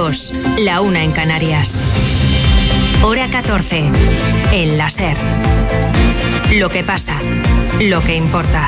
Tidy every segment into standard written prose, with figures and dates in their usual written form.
2, la 1 en Canarias. Hora 14, en la SER. Lo que pasa, lo que importa.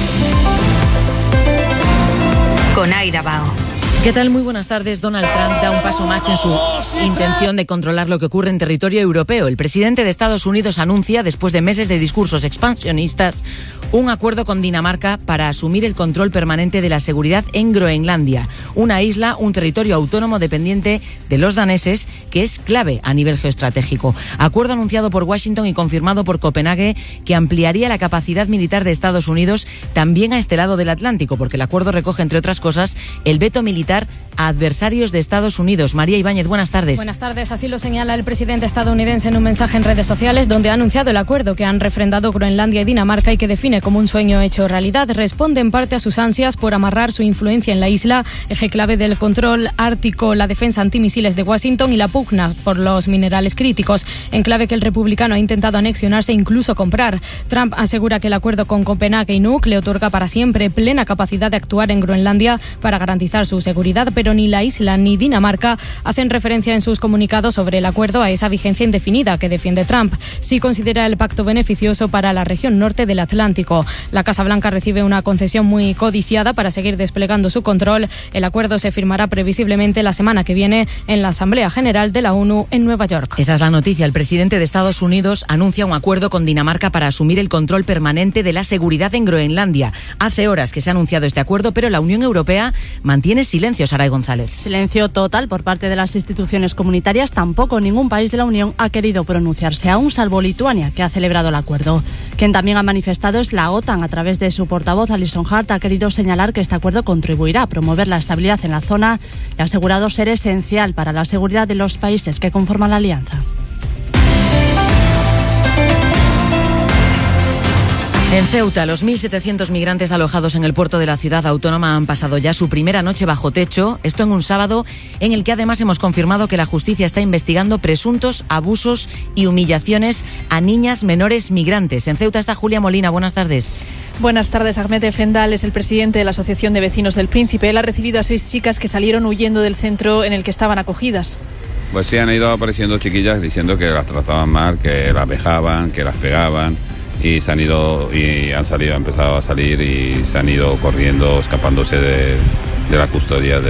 Con Aida Bao. ¿Qué tal? Muy buenas tardes. Donald Trump da un paso más en su intención de controlar lo que ocurre en territorio europeo. El presidente de Estados Unidos anuncia, después de meses de discursos expansionistas, un acuerdo con Dinamarca para asumir el control permanente de la seguridad en Groenlandia, una isla, un territorio autónomo dependiente de los daneses, que es clave a nivel geoestratégico. Acuerdo anunciado por Washington y confirmado por Copenhague, que ampliaría la capacidad militar de Estados Unidos también a este lado del Atlántico, porque el acuerdo recoge, entre otras cosas, el veto militar a adversarios de Estados Unidos. María Ibáñez, buenas tardes. Buenas tardes. Así lo señala el presidente estadounidense en un mensaje en redes sociales, donde ha anunciado el acuerdo que han refrendado Groenlandia y Dinamarca y que define como un sueño hecho realidad. Responde en parte a sus ansias por amarrar su influencia en la isla, eje clave del control ártico, la defensa antimisiles de Washington y la pugna por los minerales críticos, enclave que el republicano ha intentado anexionarse e incluso comprar. Trump asegura que el acuerdo con Copenhague y Nuuk le otorga para siempre plena capacidad de actuar en Groenlandia para garantizar su seguridad, pero ni la isla ni Dinamarca hacen referencia en sus comunicados sobre el acuerdo a esa vigencia indefinida que defiende Trump. Sí considera el pacto beneficioso para la región norte del Atlántico. La Casa Blanca recibe una concesión muy codiciada para seguir desplegando su control. El acuerdo se firmará previsiblemente la semana que viene en la Asamblea General de la ONU en Nueva York. Esa es la noticia. El presidente de Estados Unidos anuncia un acuerdo con Dinamarca para asumir el control permanente de la seguridad en Groenlandia. Hace horas que se ha anunciado este acuerdo, pero la Unión Europea mantiene silencio. Saray González. Silencio total por parte de las instituciones comunitarias. Tampoco ningún país de la Unión ha querido pronunciarse, aún salvo Lituania, que ha celebrado el acuerdo. Quien también ha manifestado es la OTAN. A través de su portavoz, Alison Hart, ha querido señalar que este acuerdo contribuirá a promover la estabilidad en la zona y ha asegurado ser esencial para la seguridad de los países que conforman la alianza. En Ceuta, los 1.700 migrantes alojados en el puerto de la ciudad autónoma han pasado ya su primera noche bajo techo, esto en un sábado en el que además hemos confirmado que la justicia está investigando presuntos abusos y humillaciones a niñas menores migrantes. En Ceuta está Julia Molina, buenas tardes. Buenas tardes. Ahmed Efendal es el presidente de la Asociación de Vecinos del Príncipe. Él ha recibido a 6 chicas que salieron huyendo del centro en el que estaban acogidas. Pues sí, han ido apareciendo chiquillas diciendo que las trataban mal, que las vejaban, que las pegaban. Y se han ido y han empezado a salir y se han ido corriendo, escapándose de la custodia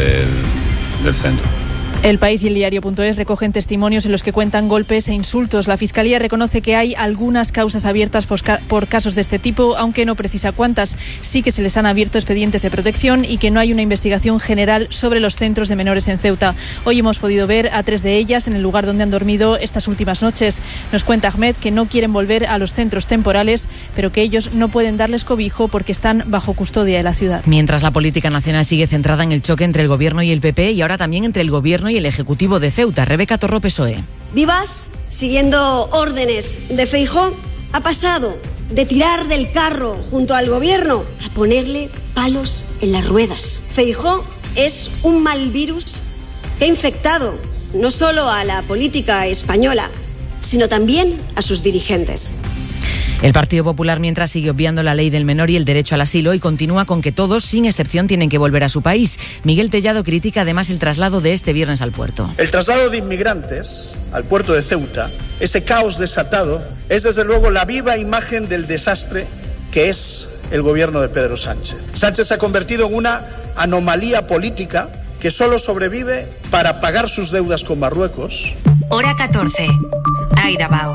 del centro. El País y el Diario.es recogen testimonios en los que cuentan golpes e insultos. La Fiscalía reconoce que hay algunas causas abiertas por casos de este tipo, aunque no precisa cuántas. Sí que se les han abierto expedientes de protección y que no hay una investigación general sobre los centros de menores en Ceuta. Hoy hemos podido ver a 3 de ellas en el lugar donde han dormido estas últimas noches. Nos cuenta Ahmed que no quieren volver a los centros temporales, pero que ellos no pueden darles cobijo porque están bajo custodia de la ciudad. Mientras la política nacional sigue centrada en el choque entre el Gobierno y el PP y ahora también entre el Gobierno y el Ejecutivo de Ceuta. Rebeca Torro, PSOE. Vivas, siguiendo órdenes de Feijóo, ha pasado de tirar del carro junto al Gobierno a ponerle palos en las ruedas. Feijóo es un mal virus que ha infectado no solo a la política española, sino también a sus dirigentes. El Partido Popular, mientras, sigue obviando la ley del menor y el derecho al asilo y continúa con que todos, sin excepción, tienen que volver a su país. Miguel Tellado critica además el traslado de este viernes al puerto. El traslado de inmigrantes al puerto de Ceuta, ese caos desatado, es desde luego la viva imagen del desastre que es el gobierno de Pedro Sánchez. Sánchez se ha convertido en una anomalía política que solo sobrevive para pagar sus deudas con Marruecos. Hora 14. Aida Bao.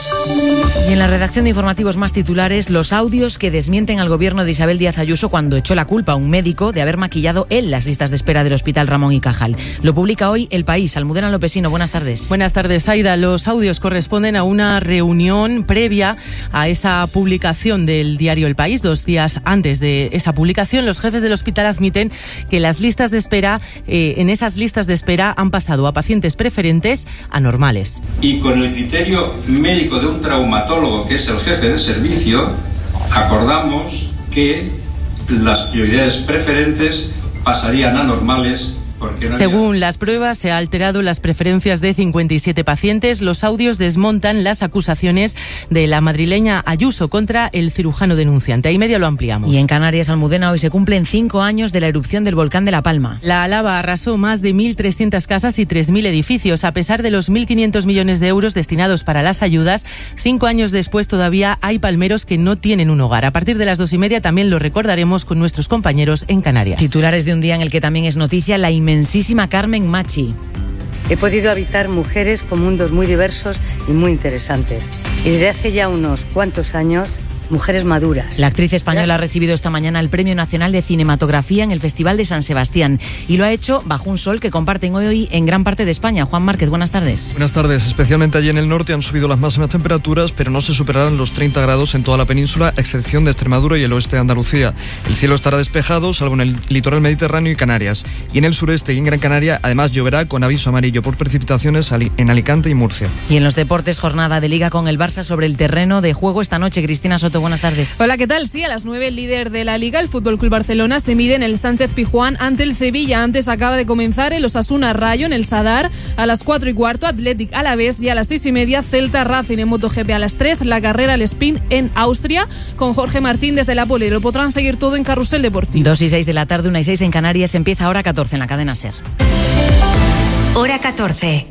Y en la redacción de informativos más titulares, los audios que desmienten al gobierno de Isabel Díaz Ayuso cuando echó la culpa a un médico de haber maquillado él las listas de espera del Hospital Ramón y Cajal. Lo publica hoy El País. Almudena Lopesino, buenas tardes. Buenas tardes, Aida. Los audios corresponden a una reunión previa a esa publicación del diario El País. 2 días antes de esa publicación, los jefes del hospital admiten que las listas de espera, en esas listas de espera han pasado a pacientes preferentes a normales. Y con el criterio médico de un traumatólogo, que es el jefe de servicio, acordamos que las prioridades preferentes pasarían a normales Según las pruebas, se ha alterado las preferencias de 57 pacientes. Los audios desmontan las acusaciones de la madrileña Ayuso contra el cirujano denunciante. Ahí media lo ampliamos. Y en Canarias, Almudena, hoy se cumplen 5 años de la erupción del volcán de La Palma. La lava arrasó más de 1.300 casas y 3.000 edificios. A pesar de los 1.500 millones de euros destinados para las ayudas, 5 años después todavía hay palmeros que no tienen un hogar. A partir de las 2:30 también lo recordaremos con nuestros compañeros en Canarias. Titulares de un día en el que también es noticia la inmensísima Carmen Machi. He podido habitar mujeres con mundos muy diversos y muy interesantes. Y desde hace ya unos cuantos años, mujeres maduras. La actriz española ha recibido esta mañana el Premio Nacional de Cinematografía en el Festival de San Sebastián y lo ha hecho bajo un sol que comparten hoy en gran parte de España. Juan Márquez, buenas tardes. Buenas tardes. Especialmente allí en el norte han subido las máximas temperaturas, pero no se superarán los 30 grados en toda la península, a excepción de Extremadura y el oeste de Andalucía. El cielo estará despejado, salvo en el litoral mediterráneo y Canarias. Y en el sureste y en Gran Canaria, además lloverá con aviso amarillo por precipitaciones en Alicante y Murcia. Y en los deportes, jornada de Liga con el Barça sobre el terreno de juego esta noche. Cristina Soto, buenas tardes. Hola, ¿qué tal? Sí, a las 9 el líder de la Liga, el FC Barcelona, se mide en el Sánchez-Pizjuán ante el Sevilla. Antes acaba de comenzar el Osasuna Rayo en el Sadar. A las 4:15 Athletic Alavés y a las 6:30 Celta Racing. En MotoGP a las 3 la carrera al sprint en Austria con Jorge Martín desde la Pole. Lo podrán seguir todo en Carrusel Deportivo. 2:06 de la tarde, 1:06 en Canarias. Empieza Hora 14 en la cadena SER. Hora 14.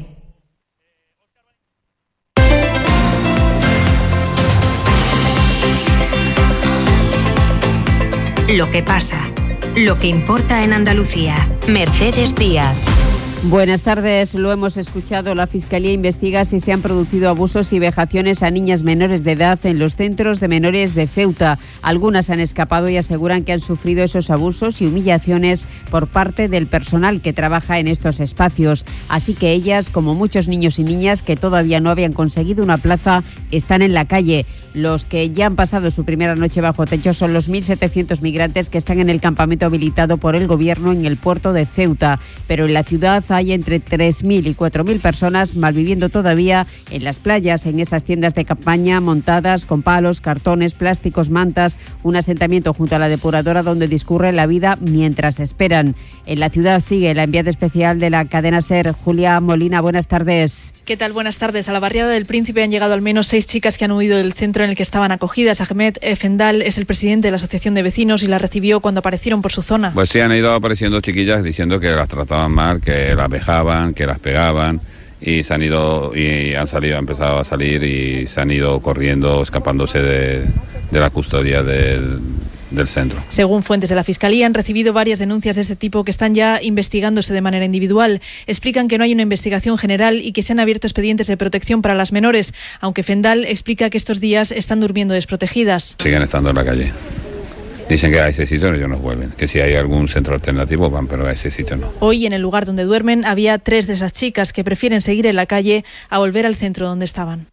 Lo que pasa, lo que importa en Andalucía. Mercedes Díaz. Buenas tardes. Lo hemos escuchado. La Fiscalía investiga si se han producido abusos y vejaciones a niñas menores de edad en los centros de menores de Ceuta. Algunas han escapado y aseguran que han sufrido esos abusos y humillaciones por parte del personal que trabaja en estos espacios. Así que ellas, como muchos niños y niñas que todavía no habían conseguido una plaza, están en la calle. Los que ya han pasado su primera noche bajo techo son los 1.700 migrantes que están en el campamento habilitado por el gobierno en el puerto de Ceuta. Pero en la ciudad hay entre 3.000 y 4.000 personas malviviendo todavía en las playas, en esas tiendas de campaña montadas con palos, cartones, plásticos, mantas, un asentamiento junto a la depuradora donde discurre la vida mientras esperan. En la ciudad sigue la enviada especial de la cadena SER, Julia Molina. Buenas tardes. ¿Qué tal? Buenas tardes. A la barriada del Príncipe han llegado al menos 6 chicas que han huido del centro en el que estaban acogidas. Ahmed Fendal es el presidente de la Asociación de Vecinos y la recibió cuando aparecieron por su zona. Pues sí, han ido apareciendo chiquillas diciendo que las trataban mal, que las vejaban, que las pegaban y han empezado a salir y se han ido corriendo, escapándose de la custodia del centro. Según fuentes de la Fiscalía, han recibido varias denuncias de este tipo que están ya investigándose de manera individual. Explican que no hay una investigación general y que se han abierto expedientes de protección para las menores, aunque Fendal explica que estos días están durmiendo desprotegidas. Siguen estando en la calle. Dicen que a ese sitio ellos no vuelven, que si hay algún centro alternativo van, pero a ese sitio no. Hoy en el lugar donde duermen había 3 de esas chicas que prefieren seguir en la calle a volver al centro donde estaban.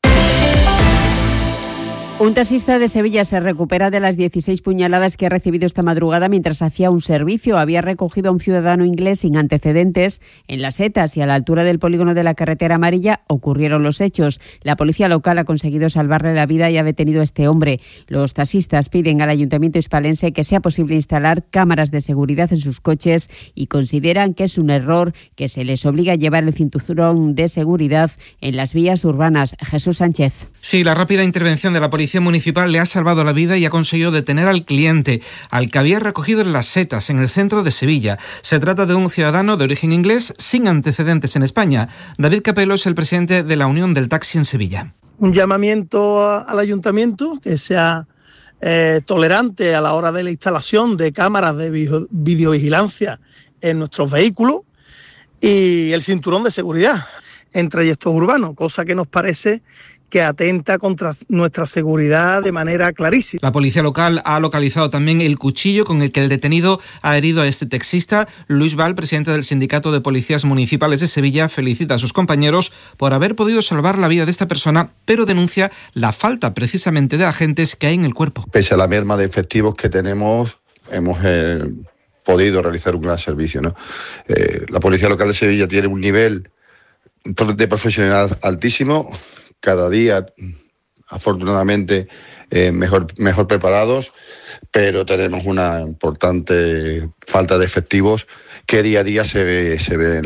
Un taxista de Sevilla se recupera de las 16 puñaladas que ha recibido esta madrugada mientras hacía un servicio. Había recogido a un ciudadano inglés sin antecedentes en Las Setas y a la altura del polígono de la carretera amarilla ocurrieron los hechos. La policía local ha conseguido salvarle la vida y ha detenido a este hombre. Los taxistas piden al Ayuntamiento hispalense que sea posible instalar cámaras de seguridad en sus coches y consideran que es un error que se les obliga a llevar el cinturón de seguridad en las vías urbanas. Jesús Sánchez. Sí, la rápida intervención de la Policía Municipal le ha salvado la vida y ha conseguido detener al cliente, al que había recogido en Las Setas, en el centro de Sevilla. Se trata de un ciudadano de origen inglés sin antecedentes en España. David Capello es el presidente de la Unión del Taxi en Sevilla. Un llamamiento al ayuntamiento que sea tolerante a la hora de la instalación de cámaras de videovigilancia en nuestros vehículos y el cinturón de seguridad en trayectos urbanos, cosa que nos parece que atenta contra nuestra seguridad de manera clarísima. La policía local ha localizado también el cuchillo con el que el detenido ha herido a este taxista. Luis Val, presidente del Sindicato de Policías Municipales de Sevilla, felicita a sus compañeros por haber podido salvar la vida de esta persona, pero denuncia la falta precisamente de agentes que hay en el cuerpo. Pese a la merma de efectivos que tenemos, hemos podido realizar un gran servicio, ¿no? La policía local de Sevilla tiene un nivel de profesionalidad altísimo. Cada día, afortunadamente, mejor preparados, pero tenemos una importante falta de efectivos que día a día se ve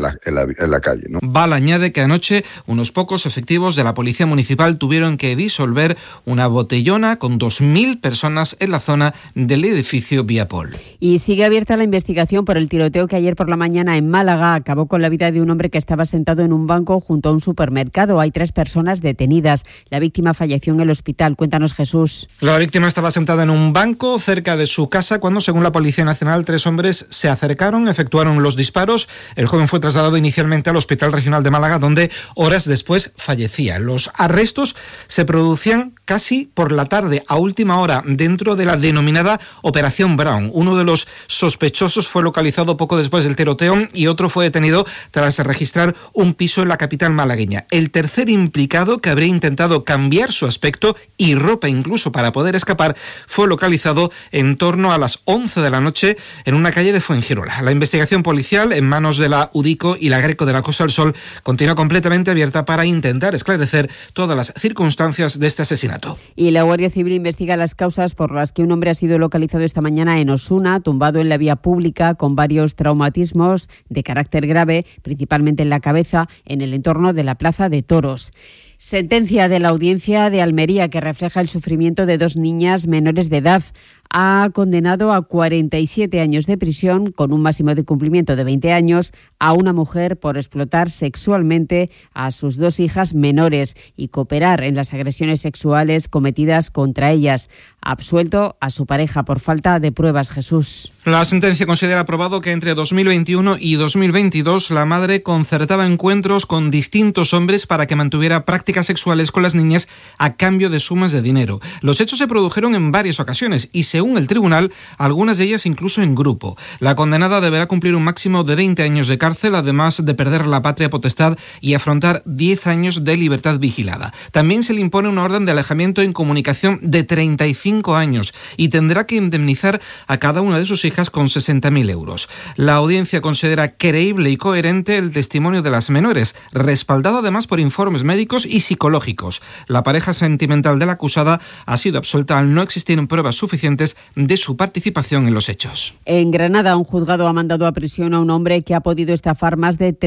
en la calle, ¿no? Val añade que anoche unos pocos efectivos de la Policía Municipal tuvieron que disolver una botellona con 2.000 personas en la zona del edificio Viapol. Y sigue abierta la investigación por el tiroteo que ayer por la mañana en Málaga acabó con la vida de un hombre que estaba sentado en un banco junto a un supermercado. Hay 3 personas detenidas. La víctima falleció en el hospital. Cuéntanos, Jesús. La víctima estaba sentada en un banco cerca de su casa cuando, según la Policía Nacional, 3 hombres se acercaron, efectuaron los disparos. El joven fue trasladado inicialmente al Hospital Regional de Málaga, donde horas después fallecía. Los arrestos se producían casi por la tarde, a última hora, dentro de la denominada Operación Brown. Uno de los sospechosos fue localizado poco después del tiroteo y otro fue detenido tras registrar un piso en la capital malagueña. El tercer implicado, que habría intentado cambiar su aspecto y ropa incluso para poder escapar, fue localizado en torno a las 11 de la noche en una calle de Fuengirola. La investigación policial, en manos de la UDICO y la Greco de la Costa del Sol, continúa completamente abierta para intentar esclarecer todas las circunstancias de este asesinato. Y la Guardia Civil investiga las causas por las que un hombre ha sido localizado esta mañana en Osuna, tumbado en la vía pública con varios traumatismos de carácter grave, principalmente en la cabeza, en el entorno de la Plaza de Toros. Sentencia de la Audiencia de Almería que refleja el sufrimiento de 2 niñas menores de edad. Ha condenado a 47 años de prisión, con un máximo de cumplimiento de 20 años, a una mujer por explotar sexualmente a sus 2 hijas menores y cooperar en las agresiones sexuales cometidas contra ellas. Ha absuelto a su pareja por falta de pruebas, Jesús. La sentencia considera probado que entre 2021 y 2022 la madre concertaba encuentros con distintos hombres para que mantuviera prácticas sexuales con las niñas a cambio de sumas de dinero. Los hechos se produjeron en varias ocasiones y, según el tribunal, algunas de ellas incluso en grupo. La condenada deberá cumplir un máximo de 20 años de cárcel, además de perder la patria potestad y afrontar 10 años de libertad vigilada. También se le impone una orden de alejamiento en comunicación de 35 años y tendrá que indemnizar a cada una de sus hijas con 60.000 euros. La audiencia considera creíble y coherente el testimonio de las menores, respaldado además por informes médicos y psicológicos. La pareja sentimental de la acusada ha sido absuelta al no existir pruebas suficientes de su participación en los hechos. En Granada, un juzgado ha mandado a prisión a un hombre que ha podido estafar más de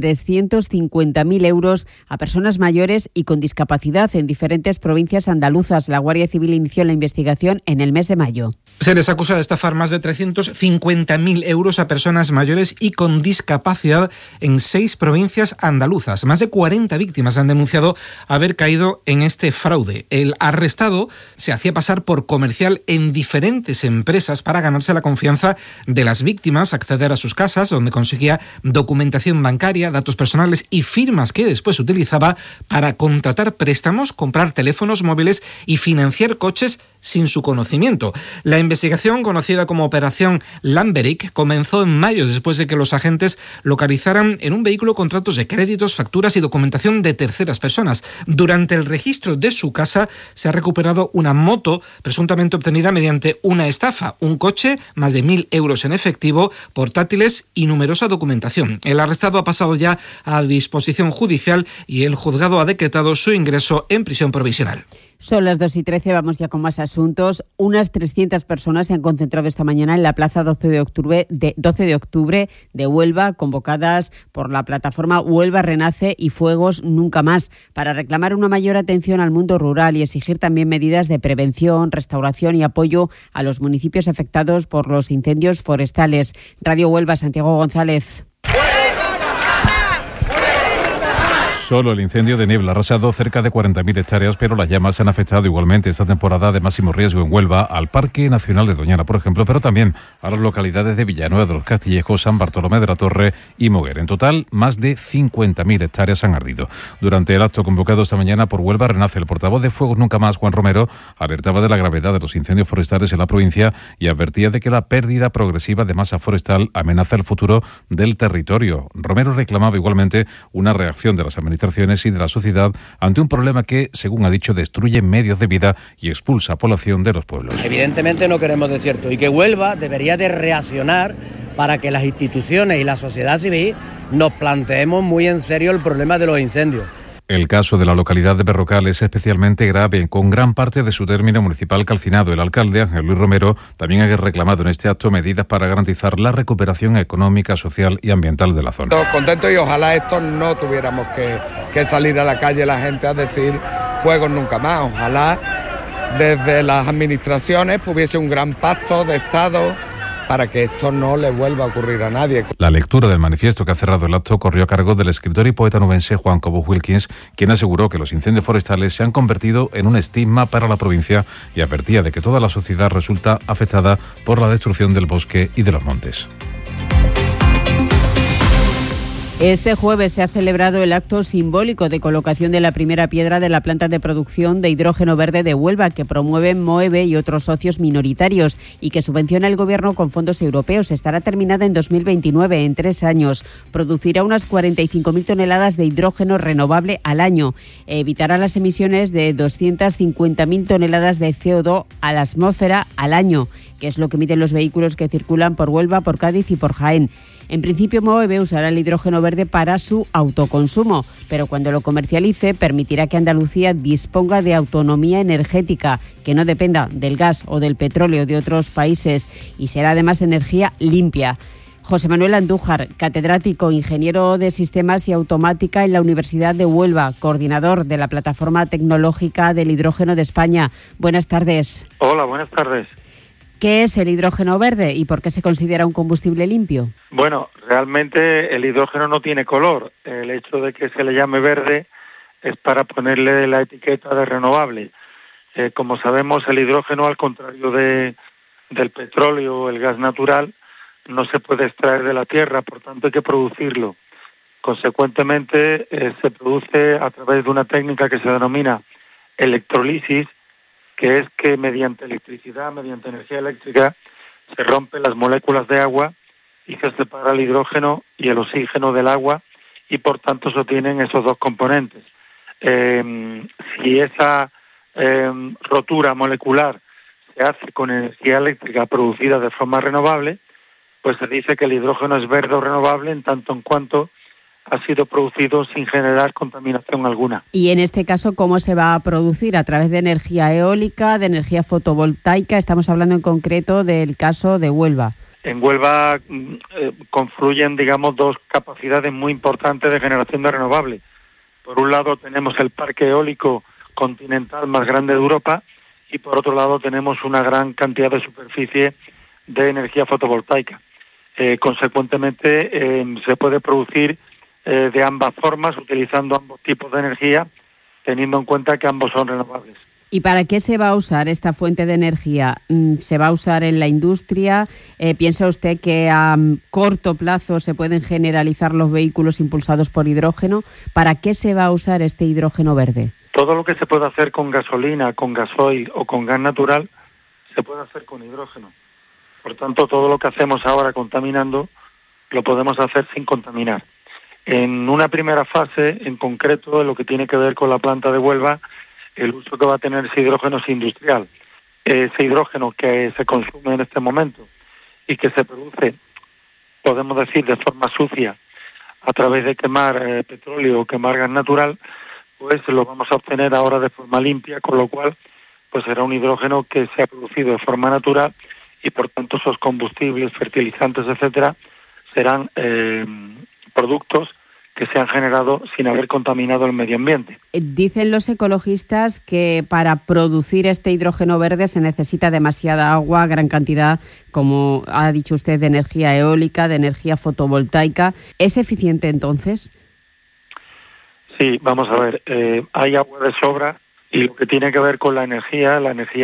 350.000 euros a personas mayores y con discapacidad en diferentes provincias andaluzas. La Guardia Civil inició la investigación en el mes de mayo. Se les acusa de estafar más de 350.000 euros a personas mayores y con discapacidad en 6 provincias andaluzas. Más de 40 víctimas han denunciado haber caído en este fraude. El arrestado se hacía pasar por comercial en diferentes empresas para ganarse la confianza de las víctimas, acceder a sus casas, donde conseguía documentación bancaria, datos personales y firmas que después utilizaba para contratar préstamos, comprar teléfonos móviles y financiar coches sin su conocimiento. La investigación, conocida como Operación Lamberich, comenzó en mayo después de que los agentes localizaran en un vehículo contratos de créditos, facturas y documentación de terceras personas. Durante el registro de su casa se ha recuperado una moto presuntamente obtenida mediante una estafa, un coche, más de 1.000 euros en efectivo, portátiles y numerosa documentación. El arrestado ha pasado ya a disposición judicial y el juzgado ha decretado su ingreso en prisión provisional. Son las 2:13, vamos ya con más asuntos. Unas 300 personas se han concentrado esta mañana en la plaza 12 de octubre de Huelva, convocadas por la plataforma Huelva Renace y Fuegos Nunca Más, para reclamar una mayor atención al mundo rural y exigir también medidas de prevención, restauración y apoyo a los municipios afectados por los incendios forestales. Radio Huelva, Santiago González. Solo el incendio de Niebla ha arrasado cerca de 40.000 hectáreas, pero las llamas han afectado igualmente esta temporada de máximo riesgo en Huelva al Parque Nacional de Doñana, por ejemplo, pero también a las localidades de Villanueva de los Castillejos, San Bartolomé de la Torre y Moguer. En total, más de 50.000 hectáreas han ardido. Durante el acto convocado esta mañana por Huelva Renace, el portavoz de Fuegos Nunca Más, Juan Romero, alertaba de la gravedad de los incendios forestales en la provincia y advertía de que la pérdida progresiva de masa forestal amenaza el futuro del territorio. Romero reclamaba igualmente una reacción de las administraciones y de la sociedad ante un problema que, según ha dicho, destruye medios de vida y expulsa a población de los pueblos. Evidentemente no queremos desierto y que Huelva debería de reaccionar para que las instituciones y la sociedad civil nos planteemos muy en serio el problema de los incendios. El caso de la localidad de Berrocal es especialmente grave, con gran parte de su término municipal calcinado. El alcalde, Ángel Luis Romero, también ha reclamado en este acto medidas para garantizar la recuperación económica, social y ambiental de la zona. Contento, y ojalá esto no tuviéramos que salir a la calle la gente a decir fuegos nunca más. Ojalá desde las administraciones hubiese un gran pacto de Estado para que esto no le vuelva a ocurrir a nadie. La lectura del manifiesto que ha cerrado el acto corrió a cargo del escritor y poeta nubense Juan Cobo Wilkins, quien aseguró que los incendios forestales se han convertido en un estigma para la provincia y advertía de que toda la sociedad resulta afectada por la destrucción del bosque y de los montes. Este jueves se ha celebrado el acto simbólico de colocación de la primera piedra de la planta de producción de hidrógeno verde de Huelva, que promueven Moeve y otros socios minoritarios y que subvenciona el Gobierno con fondos europeos. Estará terminada en 2029, en 3 años. Producirá unas 45.000 toneladas de hidrógeno renovable al año. Evitará las emisiones de 250.000 toneladas de CO2 a la atmósfera al año, que es lo que emiten los vehículos que circulan por Huelva, por Cádiz y por Jaén. En principio, Moeve usará el hidrógeno verde para su autoconsumo, pero cuando lo comercialice permitirá que Andalucía disponga de autonomía energética, que no dependa del gas o del petróleo de otros países, y será además energía limpia. José Manuel Andújar, catedrático, ingeniero de sistemas y automática en la Universidad de Huelva, coordinador de la Plataforma Tecnológica del Hidrógeno de España. Buenas tardes. Hola, buenas tardes. ¿Qué es el hidrógeno verde y por qué se considera un combustible limpio? Bueno, realmente el hidrógeno no tiene color. El hecho de que se le llame verde es para ponerle la etiqueta de renovable. Como sabemos, el hidrógeno, al contrario del petróleo o el gas natural, no se puede extraer de la tierra, por tanto hay que producirlo. Consecuentemente, se produce a través de una técnica que se denomina electrolisis, que es que mediante electricidad, mediante energía eléctrica, se rompen las moléculas de agua y se separa el hidrógeno y el oxígeno del agua y por tanto se obtienen esos dos componentes. Si esa rotura molecular se hace con energía eléctrica producida de forma renovable, pues se dice que el hidrógeno es verde o renovable en tanto en cuanto ha sido producido sin generar contaminación alguna. Y en este caso, ¿cómo se va a producir? ¿A través de energía eólica, de energía fotovoltaica? Estamos hablando en concreto del caso de Huelva. En Huelva confluyen, digamos, dos capacidades muy importantes de generación de renovables. Por un lado tenemos el parque eólico continental más grande de Europa y por otro lado tenemos una gran cantidad de superficie de energía fotovoltaica. Consecuentemente se puede producir de ambas formas, utilizando ambos tipos de energía, teniendo en cuenta que ambos son renovables. ¿Y para qué se va a usar esta fuente de energía? ¿Se va a usar en la industria? ¿Piensa usted que a corto plazo se pueden generalizar los vehículos impulsados por hidrógeno? ¿Para qué se va a usar este hidrógeno verde? Todo lo que se puede hacer con gasolina, con gasoil o con gas natural, se puede hacer con hidrógeno. Por tanto, todo lo que hacemos ahora contaminando, lo podemos hacer sin contaminar. En una primera fase, en concreto, en lo que tiene que ver con la planta de Huelva, el uso que va a tener ese hidrógeno es industrial. Ese hidrógeno que se consume en este momento y que se produce, podemos decir, de forma sucia, a través de quemar petróleo o quemar gas natural, pues lo vamos a obtener ahora de forma limpia, con lo cual pues será un hidrógeno que se ha producido de forma natural y por tanto esos combustibles, fertilizantes, etcétera, serán productos que se han generado sin haber contaminado el medio ambiente. Dicen los ecologistas que para producir este hidrógeno verde se necesita demasiada agua, gran cantidad, como ha dicho usted, de energía eólica, de energía fotovoltaica. ¿Es eficiente entonces? Sí, vamos a ver, hay agua de sobra y lo que tiene que ver con la energía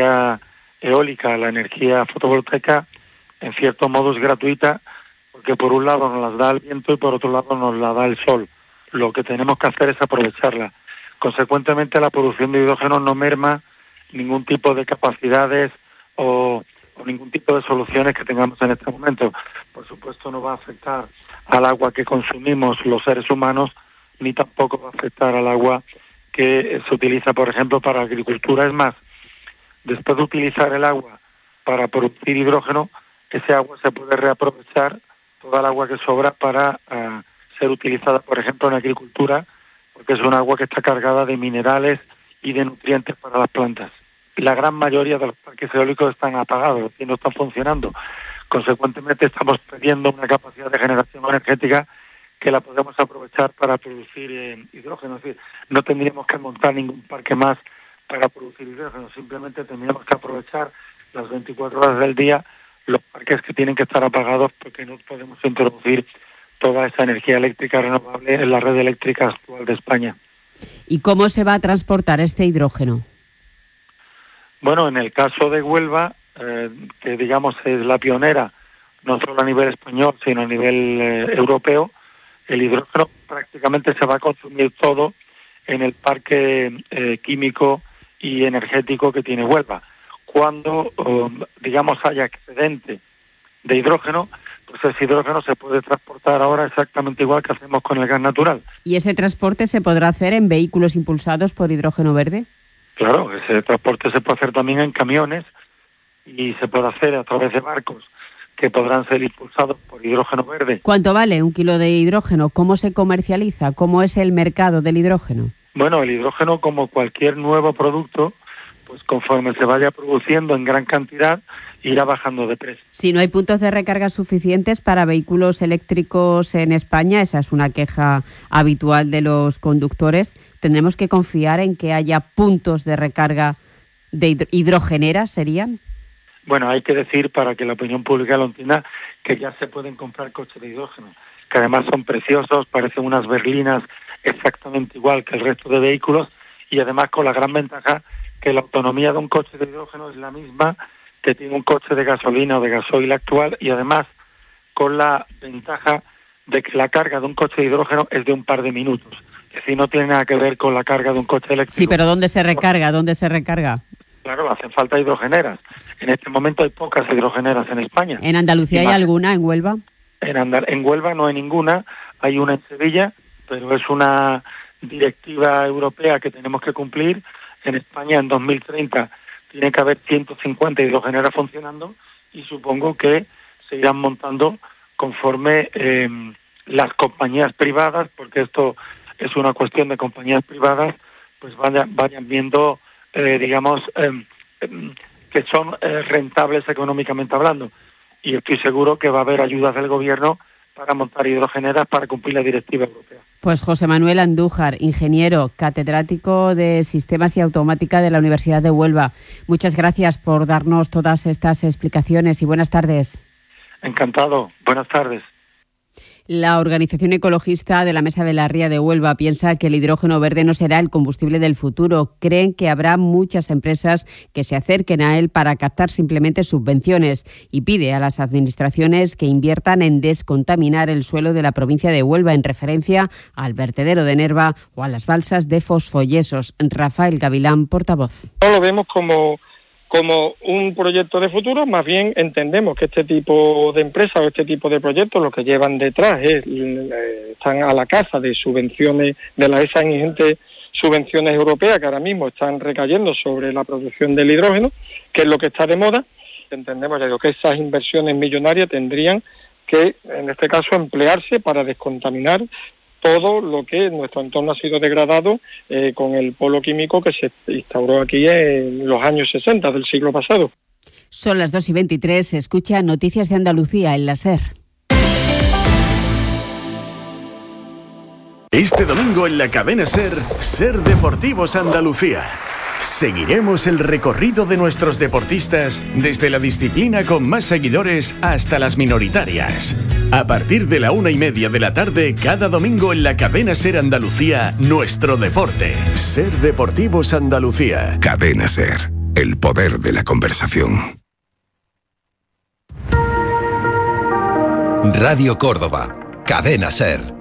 eólica, la energía fotovoltaica, en cierto modo es gratuita, porque por un lado nos las da el viento y por otro lado nos la da el sol. Lo que tenemos que hacer es aprovecharla. Consecuentemente, la producción de hidrógeno no merma ningún tipo de capacidades o ningún tipo de soluciones que tengamos en este momento. Por supuesto, no va a afectar al agua que consumimos los seres humanos, ni tampoco va a afectar al agua que se utiliza, por ejemplo, para agricultura. Es más, después de utilizar el agua para producir hidrógeno, ese agua se puede reaprovechar, toda el agua que sobra, para ser utilizada, por ejemplo, en agricultura, porque es un agua que está cargada de minerales y de nutrientes para las plantas. La gran mayoría de los parques eólicos están apagados y no están funcionando. Consecuentemente estamos perdiendo una capacidad de generación energética que la podemos aprovechar para producir hidrógeno. Es decir, no tendríamos que montar ningún parque más para producir hidrógeno, simplemente tendríamos que aprovechar las 24 horas del día los parques que tienen que estar apagados, porque no podemos introducir toda esa energía eléctrica renovable en la red eléctrica actual de España. ¿Y cómo se va a transportar este hidrógeno? Bueno, en el caso de Huelva, que digamos es la pionera, no solo a nivel español, sino a nivel europeo, el hidrógeno prácticamente se va a consumir todo en el parque químico y energético que tiene Huelva. Cuando, digamos, haya excedente de hidrógeno, pues ese hidrógeno se puede transportar ahora exactamente igual que hacemos con el gas natural. ¿Y ese transporte se podrá hacer en vehículos impulsados por hidrógeno verde? Claro, ese transporte se puede hacer también en camiones y se puede hacer a través de barcos que podrán ser impulsados por hidrógeno verde. ¿Cuánto vale 1 kilo de hidrógeno? ¿Cómo se comercializa? ¿Cómo es el mercado del hidrógeno? Bueno, el hidrógeno, como cualquier nuevo producto, pues conforme se vaya produciendo en gran cantidad, irá bajando de precio. Si no hay puntos de recarga suficientes para vehículos eléctricos en España, esa es una queja habitual de los conductores, ¿tendremos que confiar en que haya puntos de recarga de hidrogeneras, serían? Bueno, hay que decir, para que la opinión pública lo entienda, que ya se pueden comprar coches de hidrógeno, que además son preciosos, parecen unas berlinas exactamente igual que el resto de vehículos, y además con la gran ventaja que la autonomía de un coche de hidrógeno es la misma que tiene un coche de gasolina o de gasoil actual, y además con la ventaja de que la carga de un coche de hidrógeno es de un par de minutos. Es decir, no tiene nada que ver con la carga de un coche eléctrico. Sí, pero ¿dónde se recarga? ¿Dónde se recarga? Claro, hacen falta hidrogeneras. En este momento hay pocas hidrogeneras en España. ¿En Andalucía hay alguna, en Huelva? En Huelva no hay ninguna, hay una en Sevilla, pero es una directiva europea que tenemos que cumplir. En España, en 2030, tiene que haber 150 hidrogeneras funcionando, y supongo que se irán montando conforme las compañías privadas, porque esto es una cuestión de compañías privadas, pues vayan viendo, digamos, que son rentables económicamente hablando. Y estoy seguro que va a haber ayudas del gobierno para montar hidrogeneras para cumplir la directiva europea. Pues José Manuel Andújar, ingeniero, catedrático de Sistemas y Automática de la Universidad de Huelva. Muchas gracias por darnos todas estas explicaciones y buenas tardes. Encantado. Buenas tardes. La organización ecologista de la Mesa de la Ría de Huelva piensa que el hidrógeno verde no será el combustible del futuro. Creen que habrá muchas empresas que se acerquen a él para captar simplemente subvenciones, y pide a las administraciones que inviertan en descontaminar el suelo de la provincia de Huelva, en referencia al vertedero de Nerva o a las balsas de fosfoyesos. Rafael Gavilán, portavoz. No lo vemos como un proyecto de futuro, más bien entendemos que este tipo de empresas o este tipo de proyectos lo que llevan detrás están a la caza de subvenciones, de esas ingentes subvenciones europeas que ahora mismo están recayendo sobre la producción del hidrógeno, que es lo que está de moda. Entendemos que esas inversiones millonarias tendrían que, en este caso, emplearse para descontaminar todo lo que nuestro entorno ha sido degradado con el polo químico que se instauró aquí en los años 60 del siglo pasado. Son las 2:23, se escucha Noticias de Andalucía en la SER. Este domingo en la cadena SER Deportivos Andalucía. Seguiremos el recorrido de nuestros deportistas desde la disciplina con más seguidores hasta las minoritarias. A partir de la 1:30 de la tarde, cada domingo en la cadena SER Andalucía, nuestro deporte. SER Deportivos Andalucía. Cadena SER, el poder de la conversación. Radio Córdoba, cadena SER.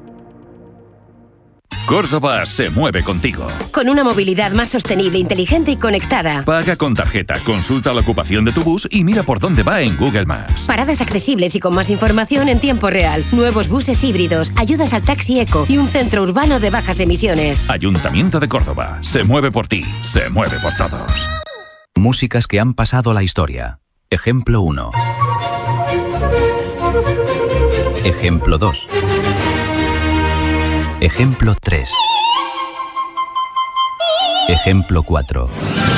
Córdoba se mueve contigo. Con una movilidad más sostenible, inteligente y conectada. Paga con tarjeta, consulta la ocupación de tu bus y mira por dónde va en Google Maps. Paradas accesibles y con más información en tiempo real. Nuevos buses híbridos, ayudas al taxi eco y un centro urbano de bajas emisiones. Ayuntamiento de Córdoba. Se mueve por ti, se mueve por todos. Músicas que han pasado la historia. Ejemplo 1. Ejemplo 2. Ejemplo 3. Ejemplo 4.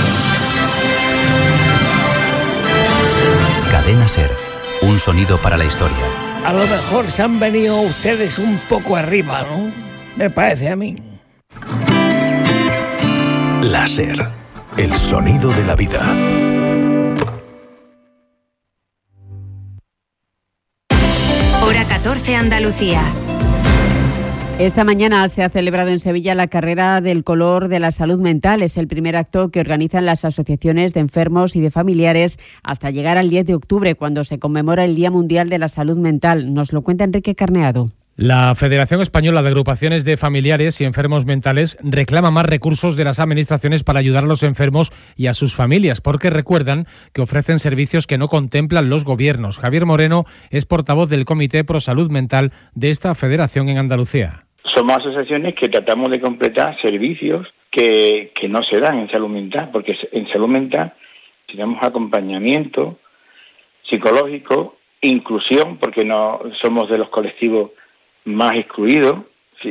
Cadena SER. Un sonido para la historia. A lo mejor se han venido ustedes un poco arriba, ¿no? Me parece a mí. La SER. El sonido de la vida. Hora 14 Andalucía. Esta mañana se ha celebrado en Sevilla la Carrera del Color de la Salud Mental. Es el primer acto que organizan las asociaciones de enfermos y de familiares hasta llegar al 10 de octubre, cuando se conmemora el Día Mundial de la Salud Mental. Nos lo cuenta Enrique Carneado. La Federación Española de Agrupaciones de Familiares y Enfermos Mentales reclama más recursos de las administraciones para ayudar a los enfermos y a sus familias, porque recuerdan que ofrecen servicios que no contemplan los gobiernos. Javier Moreno es portavoz del Comité Pro Salud Mental de esta federación en Andalucía. Somos asociaciones que tratamos de completar servicios que no se dan en salud mental, porque en salud mental tenemos acompañamiento psicológico, inclusión, porque no somos de los colectivos más excluidos.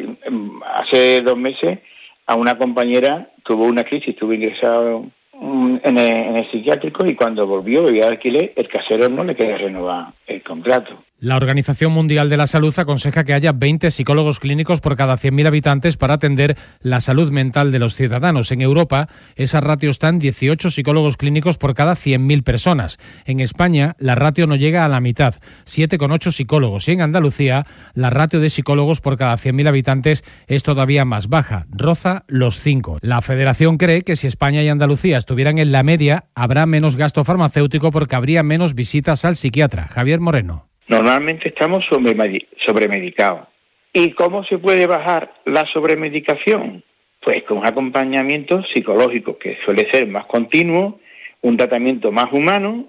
Hace 2 meses a una compañera tuvo una crisis, estuvo ingresada en el psiquiátrico, y cuando volvió y alquiler, el casero no le quería renovar el contrato. La Organización Mundial de la Salud aconseja que haya 20 psicólogos clínicos por cada 100.000 habitantes para atender la salud mental de los ciudadanos. En Europa, esa ratio está en 18 psicólogos clínicos por cada 100.000 personas. En España, la ratio no llega a la mitad, 7,8 psicólogos. Y en Andalucía, la ratio de psicólogos por cada 100.000 habitantes es todavía más baja, roza los 5. La Federación cree que si España y Andalucía estuvieran en la media, habrá menos gasto farmacéutico porque habría menos visitas al psiquiatra. Javier Moreno. Normalmente estamos sobremedicados. ¿Y cómo se puede bajar la sobremedicación? Pues con un acompañamiento psicológico que suele ser más continuo, un tratamiento más humano,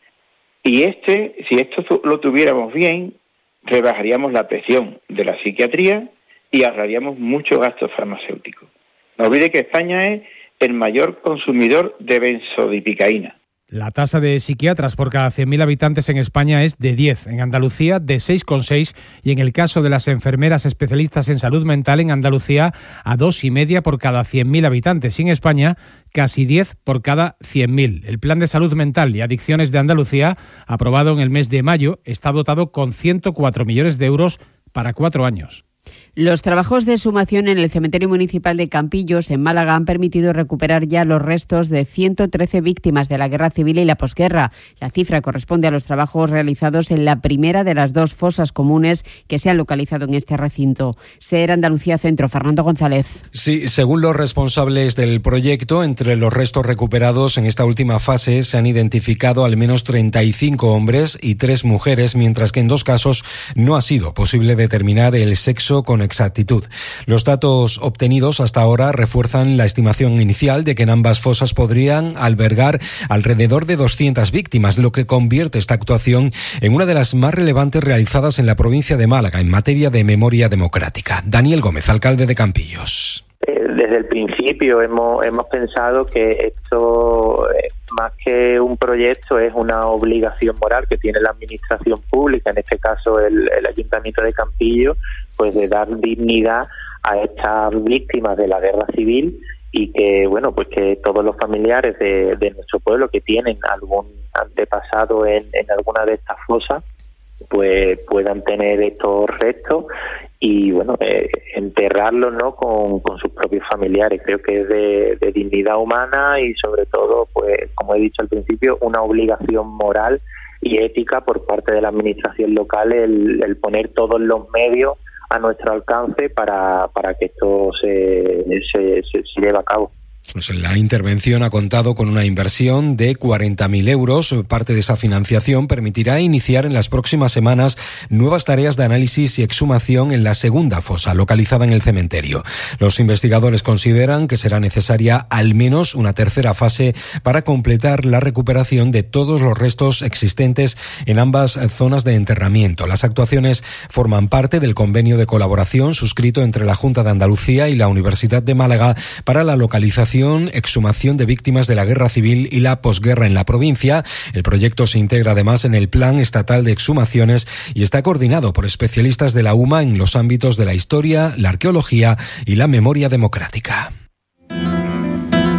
y si esto lo tuviéramos bien, rebajaríamos la presión de la psiquiatría y ahorraríamos mucho gasto farmacéutico. No olvide que España es el mayor consumidor de benzodiazepinas. La tasa de psiquiatras por cada 100.000 habitantes en España es de 10, en Andalucía de 6,6 y en el caso de las enfermeras especialistas en salud mental en Andalucía a 2,5 por cada 100.000 habitantes y en España casi 10 por cada 100.000. El Plan de Salud Mental y Adicciones de Andalucía, aprobado en el mes de mayo, está dotado con 104 millones de euros para 4 años. Los trabajos de exhumación en el cementerio municipal de Campillos, en Málaga, han permitido recuperar ya los restos de 113 víctimas de la guerra civil y la posguerra. La cifra corresponde a los trabajos realizados en la primera de las 2 fosas comunes que se han localizado en este recinto. SER Andalucía Centro, Fernando González. Sí, según los responsables del proyecto, entre los restos recuperados en esta última fase se han identificado al menos 35 hombres y 3 mujeres, mientras que en 2 casos no ha sido posible determinar el sexo con exactitud. Los datos obtenidos hasta ahora refuerzan la estimación inicial de que en ambas fosas podrían albergar alrededor de 200 víctimas, lo que convierte esta actuación en una de las más relevantes realizadas en la provincia de Málaga en materia de memoria democrática. Daniel Gómez, alcalde de Campillos. Desde el principio hemos pensado que esto, más que un proyecto, es una obligación moral que tiene la administración pública, en este caso el Ayuntamiento de Campillos, pues de dar dignidad a estas víctimas de la guerra civil y que, bueno, pues que todos los familiares de nuestro pueblo que tienen algún antepasado en alguna de estas fosas, pues puedan tener estos restos y, bueno, enterrarlos, ¿no?, con sus propios familiares. Creo que es de dignidad humana y, sobre todo, pues, como he dicho al principio, una obligación moral y ética por parte de la administración local el poner todos los medios a nuestro alcance para que esto se lleve a cabo. Pues la intervención ha contado con una inversión de 40.000 euros. Parte de esa financiación permitirá iniciar en las próximas semanas nuevas tareas de análisis y exhumación en la segunda fosa, localizada en el cementerio. Los investigadores consideran que será necesaria al menos una tercera fase para completar la recuperación de todos los restos existentes en ambas zonas de enterramiento. Las actuaciones forman parte del convenio de colaboración suscrito entre la Junta de Andalucía y la Universidad de Málaga para la localización, exhumación de víctimas de la guerra civil y la posguerra en la provincia. El proyecto se integra además en el Plan Estatal de Exhumaciones y está coordinado por especialistas de la UMA en los ámbitos de la historia, la arqueología y la memoria democrática.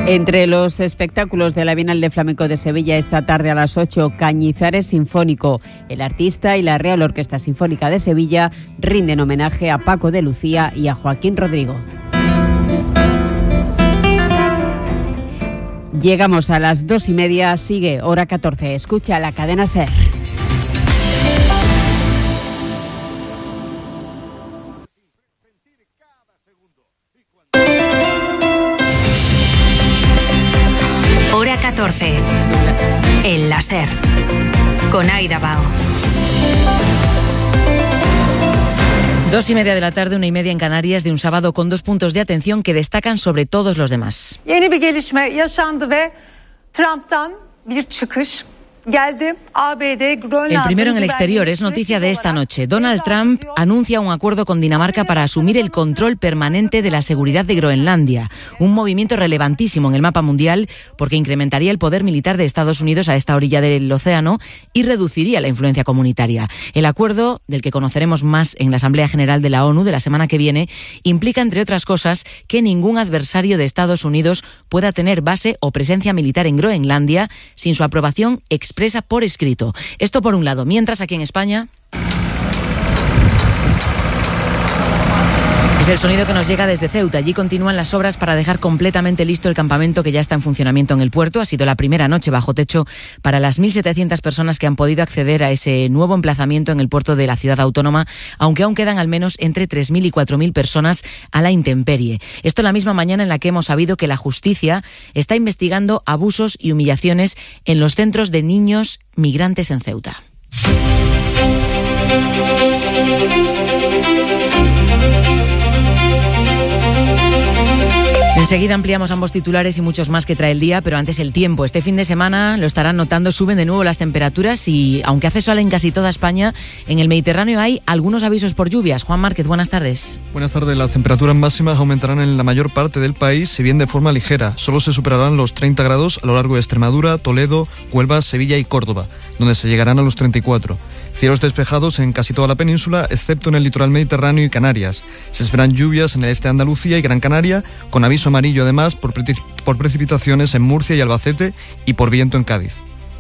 Entre los espectáculos de la Bienal de Flamenco de Sevilla esta tarde a las 8, Cañizares Sinfónico. El artista y la Real Orquesta Sinfónica de Sevilla rinden homenaje a Paco de Lucía y a Joaquín Rodrigo. Llegamos a las 2:30, sigue Hora 14. Escucha la cadena SER. Hora 14. El la SER. Con Aida Bao. 2:30 de la tarde, 1:30 en Canarias, de un sábado con 2 puntos de atención que destacan sobre todos los demás. Yeni bir gelişme yaşandı ve Trump'tan bir çıkış geldi. ABD, Groenlandia. El primero en el exterior es noticia de esta noche. Donald Trump anuncia un acuerdo con Dinamarca para asumir el control permanente de la seguridad de Groenlandia, un movimiento relevantísimo en el mapa mundial porque incrementaría el poder militar de Estados Unidos a esta orilla del océano y reduciría la influencia comunitaria. El acuerdo, del que conoceremos más en la Asamblea General de la ONU de la semana que viene, implica, entre otras cosas, que ningún adversario de Estados Unidos pueda tener base o presencia militar en Groenlandia sin su aprobación expresa por escrito. Esto por un lado. Mientras aquí en España es el sonido que nos llega desde Ceuta. Allí continúan las obras para dejar completamente listo el campamento que ya está en funcionamiento en el puerto. Ha sido la primera noche bajo techo para las 1.700 personas que han podido acceder a ese nuevo emplazamiento en el puerto de la ciudad autónoma, aunque aún quedan al menos entre 3.000 y 4.000 personas a la intemperie. Esto la misma mañana en la que hemos sabido que la justicia está investigando abusos y humillaciones en los centros de niños migrantes en Ceuta. Enseguida ampliamos ambos titulares y muchos más que trae el día, pero antes el tiempo. Este fin de semana, lo estarán notando, suben de nuevo las temperaturas y, aunque hace sol en casi toda España, en el Mediterráneo hay algunos avisos por lluvias. Juan Márquez, buenas tardes. Buenas tardes. Las temperaturas máximas aumentarán en la mayor parte del país, si bien de forma ligera. Solo se superarán los 30 grados a lo largo de Extremadura, Toledo, Huelva, Sevilla y Córdoba, donde se llegarán a los 34. Cielos despejados en casi toda la península, excepto en el litoral mediterráneo y Canarias. Se esperan lluvias en el este de Andalucía y Gran Canaria, con aviso amarillo además por precipitaciones en Murcia y Albacete y por viento en Cádiz.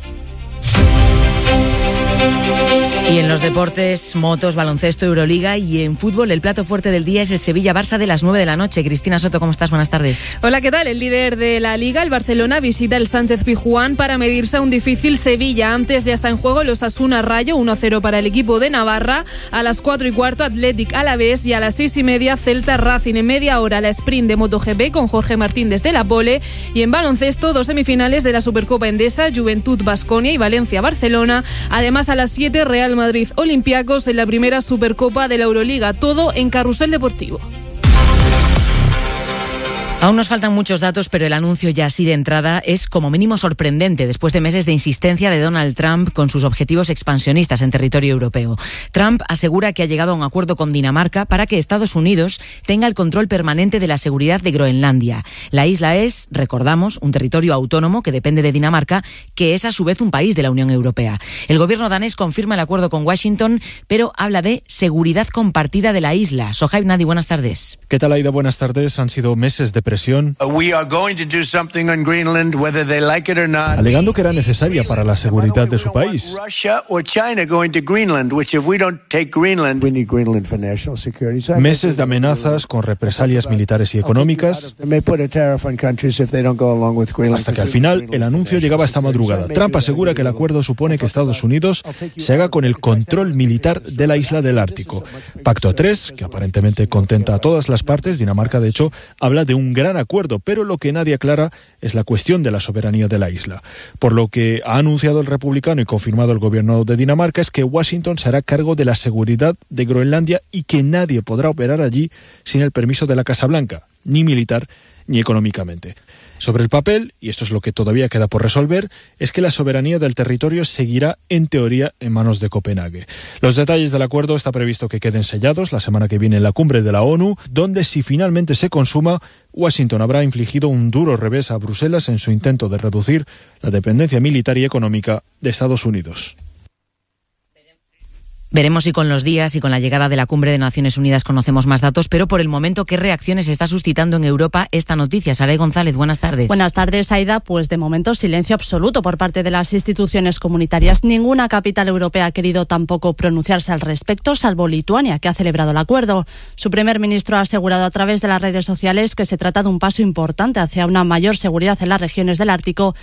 Y en los deportes, motos, baloncesto, Euroliga, y en fútbol el plato fuerte del día es el Sevilla-Barça de las 9 de la noche. Cristina Soto, ¿cómo estás? Buenas tardes. Hola, ¿qué tal? El líder de la Liga, el Barcelona, visita el Sánchez-Pizjuán para medirse a un difícil Sevilla. Antes ya está en juego el Osasuna-Rayo, 1-0 para el equipo de Navarra. A las 4:15, Athletic Alavés, y a las 6:30, Celta-Racing. En media hora, la sprint de MotoGP con Jorge Martín desde la pole. Y en baloncesto, 2 semifinales de la Supercopa Endesa, Juventud-Baskonia y Valencia-Barcelona. Además, a las 7, Real Madrid Olympiacos en la primera Supercopa de la Euroliga. Todo en Carrusel Deportivo. Aún nos faltan muchos datos, pero el anuncio ya así de entrada es como mínimo sorprendente después de meses de insistencia de Donald Trump con sus objetivos expansionistas en territorio europeo. Trump asegura que ha llegado a un acuerdo con Dinamarca para que Estados Unidos tenga el control permanente de la seguridad de Groenlandia. La isla es, recordamos, un territorio autónomo que depende de Dinamarca, que es a su vez un país de la Unión Europea. El gobierno danés confirma el acuerdo con Washington, pero habla de seguridad compartida de la isla. Sohaib Nadi, buenas tardes. ¿Qué tal, Aida? Buenas tardes. Han sido meses de alegando que era necesaria para la seguridad de su país. Meses de amenazas con represalias militares y económicas, hasta que al final el anuncio llegaba esta madrugada. Trump asegura que el acuerdo supone que Estados Unidos se haga con el control militar de la isla del Ártico. Pacto a 3, que aparentemente contenta a todas las partes. Dinamarca, de hecho, habla de un gran acuerdo, pero lo que nadie aclara es la cuestión de la soberanía de la isla. Por lo que ha anunciado el republicano y confirmado el gobierno de Dinamarca es que Washington se hará cargo de la seguridad de Groenlandia y que nadie podrá operar allí sin el permiso de la Casa Blanca, ni militar ni económicamente. Sobre el papel, y esto es lo que todavía queda por resolver, es que la soberanía del territorio seguirá, en teoría, en manos de Copenhague. Los detalles del acuerdo está previsto que queden sellados la semana que viene en la cumbre de la ONU, donde, si finalmente se consuma, Washington habrá infligido un duro revés a Bruselas en su intento de reducir la dependencia militar y económica de Estados Unidos. Veremos si con los días y con la llegada de la cumbre de Naciones Unidas conocemos más datos, pero por el momento, ¿qué reacciones está suscitando en Europa esta noticia? Saray González, buenas tardes. Buenas tardes, Aida. Pues de momento silencio absoluto por parte de las instituciones comunitarias. Ninguna capital europea ha querido tampoco pronunciarse al respecto, salvo Lituania, que ha celebrado el acuerdo. Su primer ministro ha asegurado a través de las redes sociales que se trata de un paso importante hacia una mayor seguridad en las regiones del Ártico